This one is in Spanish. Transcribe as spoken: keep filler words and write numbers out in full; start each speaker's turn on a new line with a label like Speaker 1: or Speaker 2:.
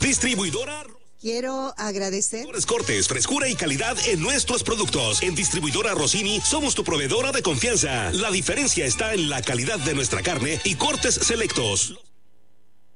Speaker 1: Distribuidora.
Speaker 2: Quiero agradecer.
Speaker 1: Cortes, frescura y calidad en nuestros productos. En Distribuidora Rossini somos tu proveedora de confianza. La diferencia está en la calidad de nuestra carne y cortes selectos.